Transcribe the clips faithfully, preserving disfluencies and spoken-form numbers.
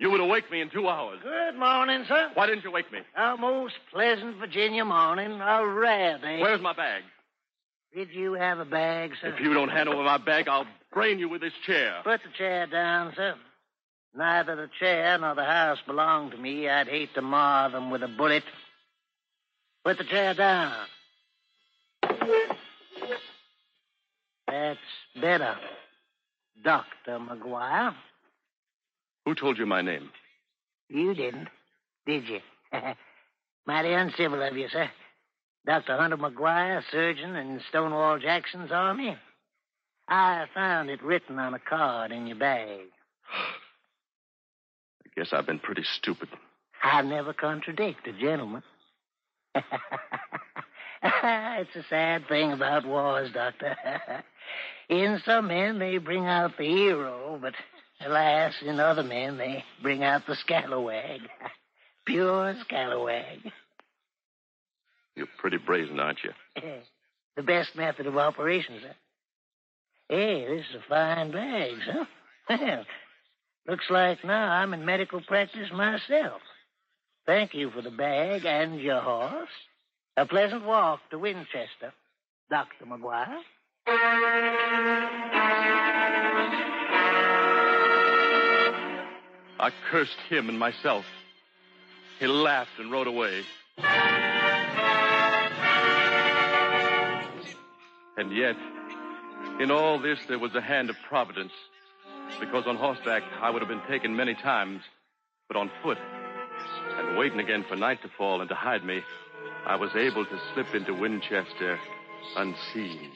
You would awake me in two hours. Good morning, sir. Why didn't you wake me? A most pleasant Virginia morning. A rare day. Where's my bag? Did you have a bag, sir? If you don't hand over my bag, I'll brain you with this chair. Put the chair down, sir. Neither the chair nor the house belong to me. I'd hate to mar them with a bullet. Put the chair down. That's better, Doctor McGuire. Who told you my name? You didn't, did you? Mighty uncivil of you, sir. Doctor Hunter McGuire, surgeon in Stonewall Jackson's army. I found it written on a card in your bag. I guess I've been pretty stupid. I never contradict a gentleman. It's a sad thing about wars, Doctor. In some men, they bring out the hero, but alas, in other men, they bring out the scalawag. Pure scalawag. You're pretty brazen, aren't you? The best method of operation, sir. Hey, this is a fine bag, sir. Well, looks like now I'm in medical practice myself. Thank you for the bag and your horse. A pleasant walk to Winchester, Doctor McGuire. I cursed him and myself. He laughed and rode away. And yet, in all this, there was a hand of Providence. Because on horseback, I would have been taken many times. But on foot, and waiting again for night to fall and to hide me, I was able to slip into Winchester unseen.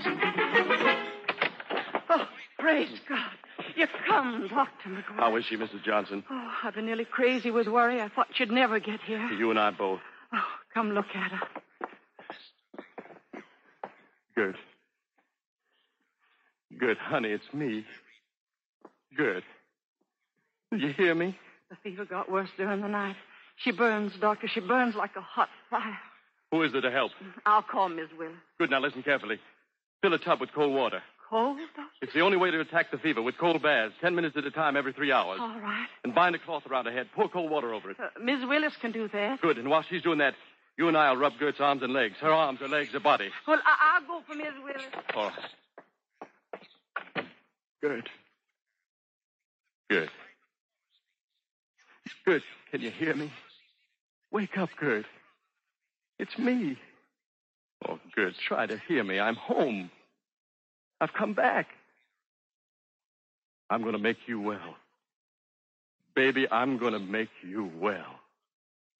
Oh, praise God. You've come, Doctor McGuire. How is she, Missus Johnson? Oh, I've been nearly crazy with worry. I thought you'd never get here. You and I both. Oh, come look at her. Good. Good, honey, it's me. Good. Did you hear me? The fever got worse during the night. She burns, Doctor. She burns like a hot fire. Who is there to help? I'll call Miss Willis. Good, now listen carefully. Fill a tub with cold water. Cold, Doctor? It's the only way to attack the fever, with cold baths, ten minutes at a time every three hours. All right. And bind a cloth around her head. Pour cold water over it. Uh, Miss Willis can do that. Good, and while she's doing that, you and I will rub Gert's arms and legs. Her arms, her legs, her body. Well, I- I'll go for Miss Willis. All right. Good. Good. Good. Can you hear me? Wake up, Gert. It's me. Oh, Gert, try to hear me. I'm home. I've come back. I'm going to make you well. Baby, I'm going to make you well.